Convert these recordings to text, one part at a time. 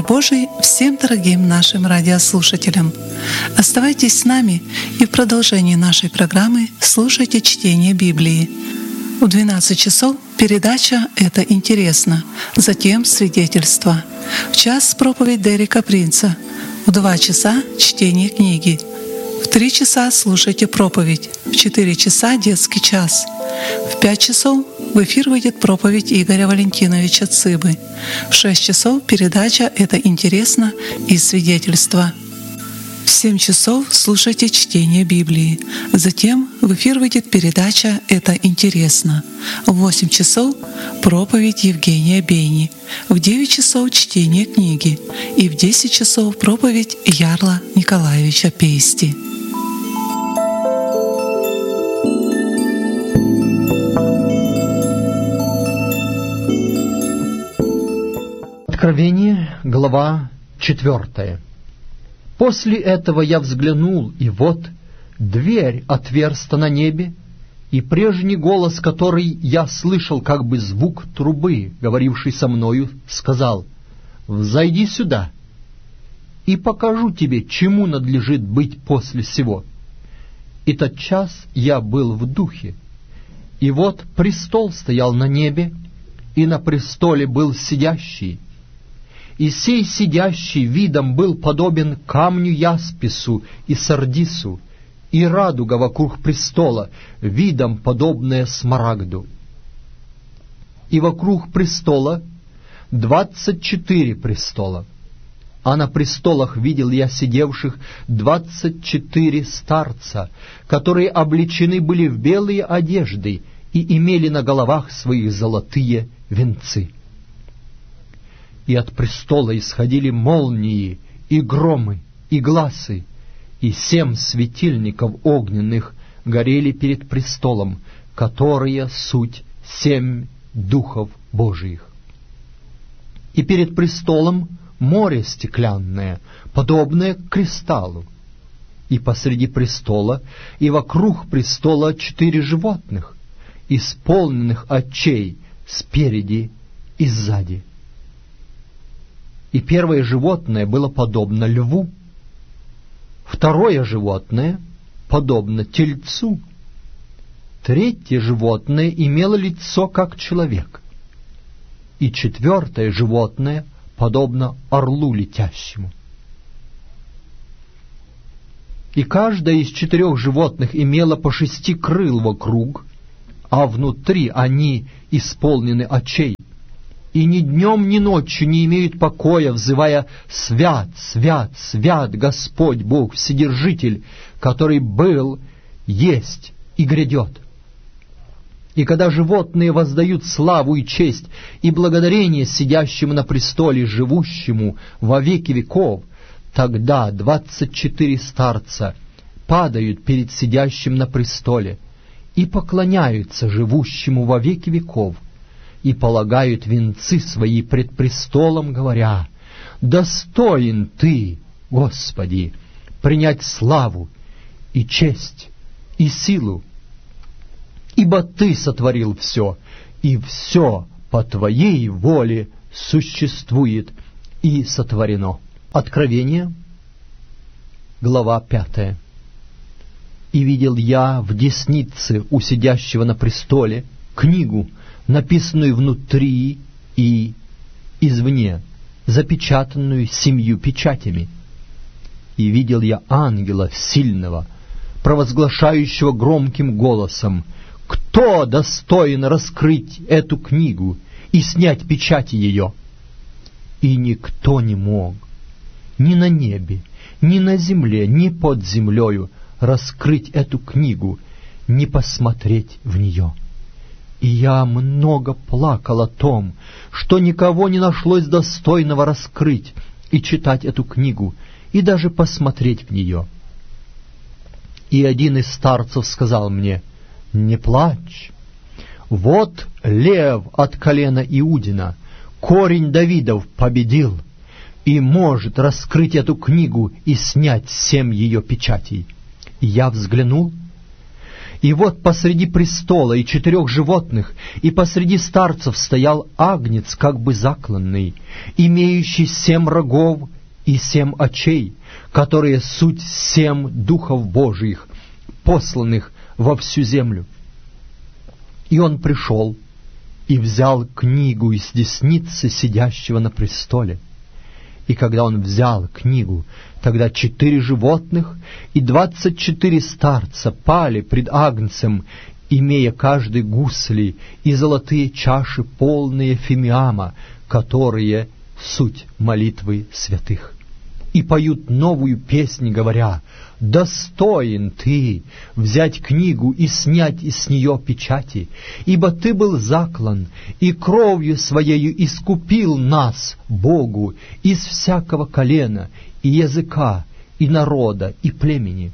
Божий всем дорогим нашим радиослушателям! Оставайтесь с нами и в продолжении нашей программы слушайте чтение Библии. В 12 часов передача «Это интересно», затем свидетельство. В час проповедь Дерека Принца. В 2 часа чтение книги. В 3 часа слушайте проповедь. В 4 часа детский час. В 5 часов в эфир выйдет проповедь Игоря Валентиновича Цыбы. В 6 часов передача «Это интересно» и свидетельство. В 7 часов слушайте чтение Библии. Затем в эфир выйдет передача «Это интересно». В 8 часов проповедь Евгения Бейни. В 9 часов чтение книги. И в 10 часов проповедь Ярла Николаевича Пейсти. Откровение, глава 4. После этого я взглянул, и вот дверь отверста на небе, и прежний голос, который я слышал, как бы звук трубы, говоривший со мною, сказал: «Взойди сюда, и покажу тебе, чему надлежит быть после сего». И тотчас я был в духе, и вот престол стоял на небе, и на престоле был сидящий. И сей сидящий видом был подобен камню яспису и сардису, и радуга вокруг престола, видом подобная смарагду. И вокруг престола 24 престола, а на престолах видел я сидевших 24 старца, которые облечены были в белые одежды и имели на головах своих золотые венцы. И от престола исходили молнии, и громы, и гласы, и 7 светильников огненных горели перед престолом, которые суть 7 духов Божиих. И перед престолом море стеклянное, подобное к кристаллу, и посреди престола и вокруг престола 4 животных, исполненных очей спереди и сзади. И первое животное было подобно льву, второе животное подобно тельцу, третье животное имело лицо, как человек, и четвертое животное подобно орлу летящему. И каждое из 4 животных имело по 6 крыл вокруг, а внутри они исполнены очей, и ни днем, ни ночью не имеют покоя, взывая: «Свят, свят, свят Господь Бог Вседержитель, который был, есть и грядет». И когда животные воздают славу и честь и благодарение сидящему на престоле, живущему во веки веков, тогда 24 старца падают перед сидящим на престоле и поклоняются живущему во веки веков, и полагают венцы свои пред престолом, говоря: «Достоин Ты, Господи, принять славу и честь и силу, ибо Ты сотворил все, и все по Твоей воле существует и сотворено». Откровение, глава 5. «И видел я в деснице у сидящего на престоле книгу, написанную внутри и извне, запечатанную 7 печатями. И видел я ангела сильного, провозглашающего громким голосом: «Кто достоин раскрыть эту книгу и снять печати ее?» И никто не мог, ни на небе, ни на земле, ни под землею, раскрыть эту книгу, не посмотреть в нее. И я много плакал о том, что никого не нашлось достойного раскрыть и читать эту книгу, и даже посмотреть в нее. И один из старцев сказал мне: «Не плачь, вот лев от колена Иудина, корень Давидов, победил и может раскрыть эту книгу и снять 7 ее печатей». И я взглянул, И вот посреди престола и 4 животных, и посреди старцев стоял агнец, как бы закланный, имеющий 7 рогов и 7 очей, которые суть 7 духов Божиих, посланных во всю землю. И он пришел и взял книгу из десницы сидящего на престоле. И когда он взял книгу, тогда 4 животных и 24 старца пали пред агнцем, имея каждый гусли и золотые чаши, полные фимиама, которые суть молитвы святых. И поют новую песнь, говоря: «Достоин ты взять книгу и снять из нее печати, ибо ты был заклан, и кровью своею искупил нас, Богу, из всякого колена, и языка, и народа, и племени,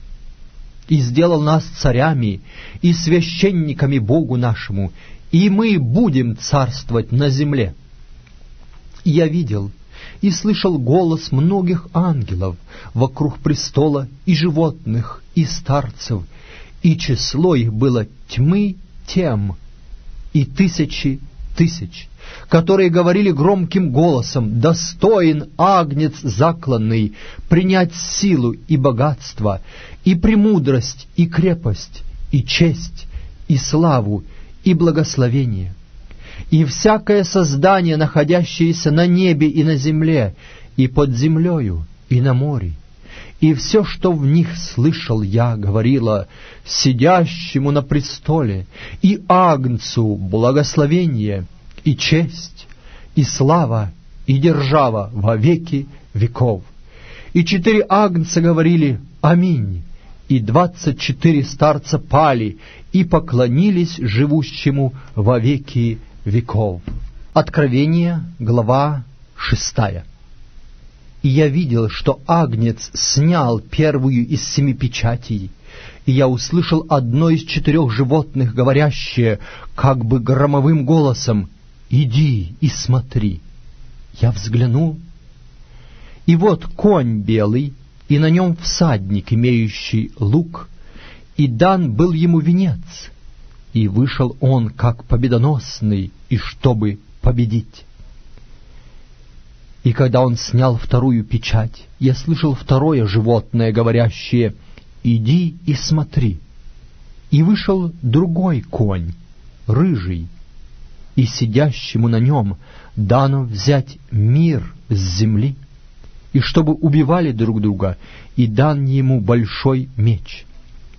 и сделал нас царями и священниками Богу нашему, и мы будем царствовать на земле». И я видел и слышал голос многих ангелов вокруг престола, и животных, и старцев, и число их было тьмы тем, и тысячи тысяч, которые говорили громким голосом: «Достоин агнец закланный принять силу и богатство, и премудрость, и крепость, и честь, и славу, и благословение». И всякое создание, находящееся на небе и на земле, и под землею, и на море, и все, что в них слышал я, говорило: сидящему на престоле и агнцу благословение, и честь, и слава, и держава во веки веков. И 4 агнца говорили: аминь, и 24 старца пали и поклонились живущему во веки веков. Откровение, глава 6. И я видел, что агнец снял первую из 7 печатей, и я услышал одно из 4 животных, говорящее как бы громовым голосом: «Иди и смотри». Я взглянул, и вот конь белый, и на нем всадник, имеющий лук, и дан был ему венец. И вышел он как победоносный, и чтобы победить. И когда он снял 2 печать, я слышал 2 животное, говорящее: «Иди и смотри». И вышел другой конь, рыжий, и сидящему на нем дано взять мир с земли, и чтобы убивали друг друга, и дан ему большой меч.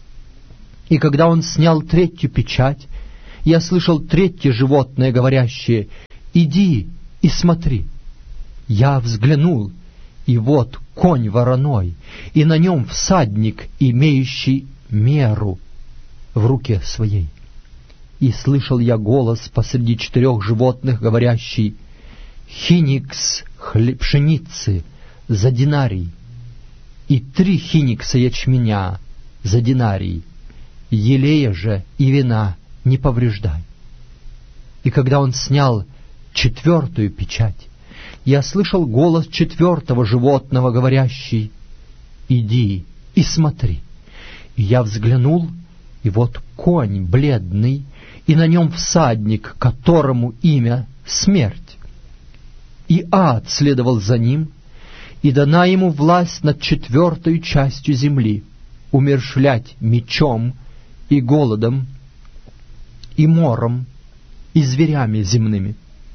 И когда он снял 3 печать, я слышал 3 животное, говорящее: «Иди и смотри». Я взглянул, и вот конь вороной, и на нем всадник, имеющий меру в руке своей. И слышал я голос посреди 4 животных, говорящий: «Хиникс пшеницы за динарий, и 3 хиникса ячменя за динарий, елея же и вина не повреждай». И когда он снял 4 печать, я слышал голос 4 животного, говорящий: «Иди и смотри». И я взглянул, и вот конь бледный, и на нем всадник, которому имя Смерть. И ад следовал за ним, и дана ему власть над 4 частью земли, умерщвлять мечом и голодом, и мором, и зверями земными.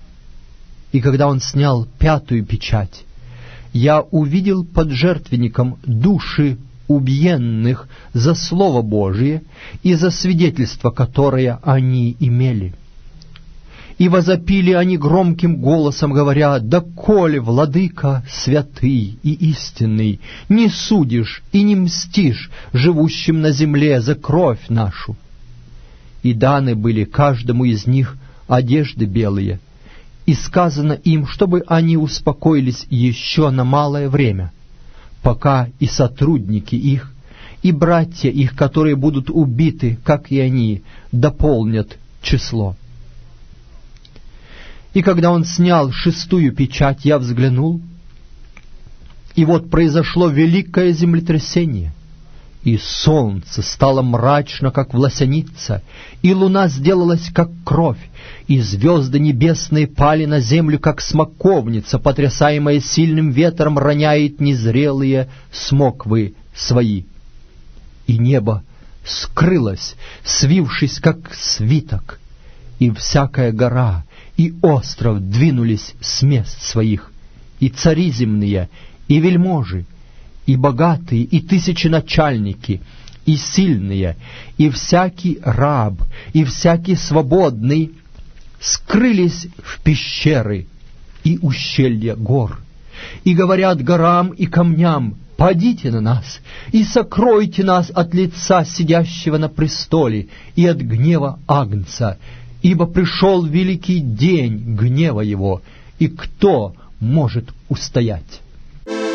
И когда он снял 5 печать, я увидел под жертвенником души убиенных за Слово Божие и за свидетельство, которое они имели. И возопили они громким голосом, говоря: «Доколе, владыка святый и истинный, не судишь и не мстишь живущим на земле за кровь нашу?» И даны были каждому из них одежды белые, и сказано им, чтобы они успокоились еще на малое время, пока и сотрудники их, и братья их, которые будут убиты, как и они, дополнят число. И когда он снял 6 печать, я взглянул, и вот произошло великое землетрясение, И солнце стало мрачно, как власяница, и луна сделалась, как кровь, и звезды небесные пали на землю, как смоковница, потрясаемая сильным ветром, роняет незрелые смоквы свои. И небо скрылось, свившись, как свиток, и всякая гора и остров двинулись с мест своих, и цари земные, и вельможи, и богатые, и тысяченачальники, и сильные, и всякий раб, и всякий свободный скрылись в пещеры и ущелья гор, и говорят горам и камням: «Падите на нас и сокройте нас от лица сидящего на престоле и от гнева Агнца, ибо пришел великий день гнева его, и кто может устоять?»